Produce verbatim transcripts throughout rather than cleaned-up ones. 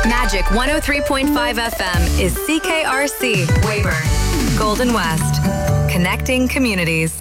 Magic one oh three point five F M is C K R C, Weyburn, Golden West, connecting communities.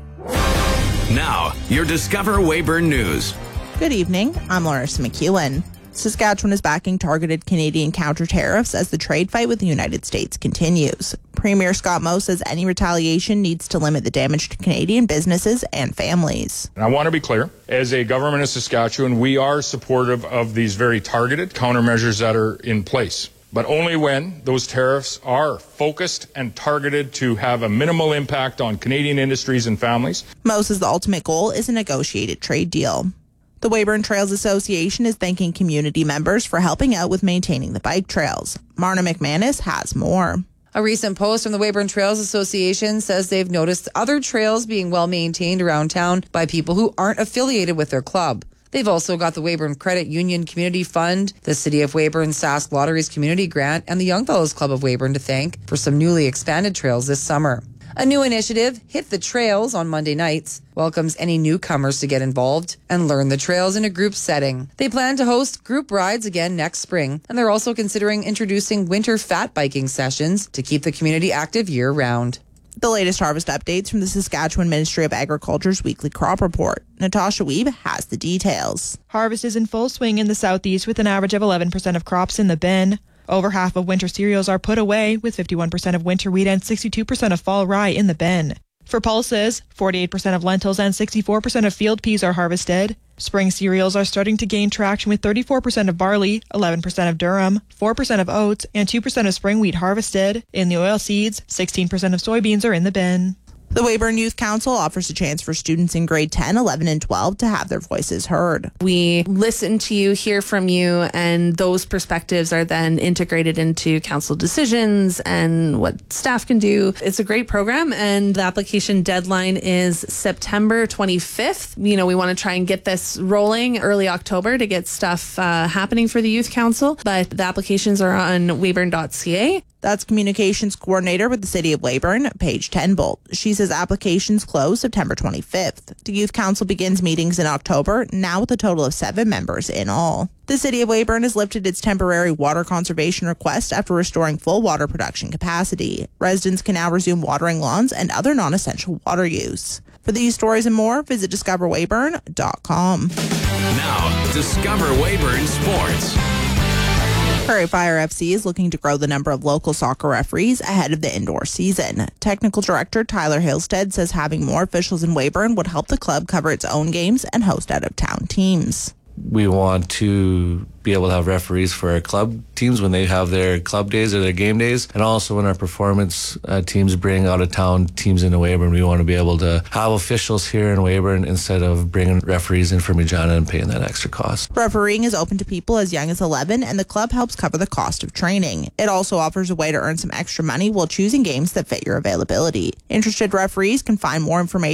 Now, your Discover Weyburn News. Good evening, I'm Larissa McEwen. Saskatchewan is backing targeted Canadian counter-tariffs as the trade fight with the United States continues. Premier Scott Moe says any retaliation needs to limit the damage to Canadian businesses and families. I want to be clear, as a government of Saskatchewan, we are supportive of these very targeted countermeasures that are in place, but only when those tariffs are focused and targeted to have a minimal impact on Canadian industries and families. Moe says the ultimate goal is a negotiated trade deal. The Weyburn Trails Association is thanking community members for helping out with maintaining the bike trails. Marna McManus has more. A recent post from the Weyburn Trails Association says they've noticed other trails being well maintained around town by people who aren't affiliated with their club. They've also got the Weyburn Credit Union Community Fund, the City of Weyburn Sask Lotteries Community Grant, and the Young Fellows Club of Weyburn to thank for some newly expanded trails this summer. A new initiative, Hit the Trails, on Monday nights, welcomes any newcomers to get involved and learn the trails in a group setting. They plan to host group rides again next spring, and they're also considering introducing winter fat biking sessions to keep the community active year-round. The latest harvest updates from the Saskatchewan Ministry of Agriculture's weekly crop report. Natasha Weeb has the details. Harvest is in full swing in the southeast with an average of eleven percent of crops in the bin. Over half of winter cereals are put away, with fifty-one percent of winter wheat and sixty-two percent of fall rye in the bin. For pulses, forty-eight percent of lentils and sixty-four percent of field peas are harvested. Spring cereals are starting to gain traction with thirty-four percent of barley, eleven percent of durum, four percent of oats, and two percent of spring wheat harvested. In the oil seeds, sixteen percent of soybeans are in the bin. The Weyburn Youth Council offers a chance for students in grade ten, eleven, and twelve to have their voices heard. We listen to you, hear from you, and those perspectives are then integrated into council decisions and what staff can do. It's a great program, and the application deadline is September twenty-fifth. You know, we want to try and get this rolling early October to get stuff uh, happening for the Youth Council, but the applications are on weyburn dot c a. That's communications coordinator with the City of Weyburn, Paige Tenbolt. She says applications close September twenty-fifth. The Youth Council begins meetings in October, now with a total of seven members in all. The City of Weyburn has lifted its temporary water conservation request after restoring full water production capacity. Residents can now resume watering lawns and other non-essential water use. For these stories and more, visit discover weyburn dot com. Now, Discover Weyburn Sports. Prairie Fire F C is looking to grow the number of local soccer referees ahead of the indoor season. Technical Director Tyler Hilstead says having more officials in Weyburn would help the club cover its own games and host out-of-town teams. We want to be able to have referees for our club teams when they have their club days or their game days, and also when our performance uh, teams bring out-of-town teams into Weyburn. We want to be able to have officials here in Weyburn instead of bringing referees in from Regina and paying that extra cost. Refereeing is open to people as young as eleven, and the club helps cover the cost of training. It also offers a way to earn some extra money while choosing games that fit your availability. Interested referees can find more information